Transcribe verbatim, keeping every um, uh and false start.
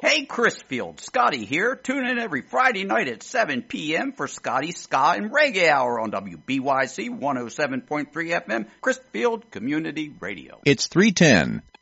Hey, Chrisfield, Scotty here. Tune in every Friday night at seven p.m. for Scotty's Ska and Reggae Hour on W B Y C one oh seven point three F M, Chrisfield Community Radio. It's three ten.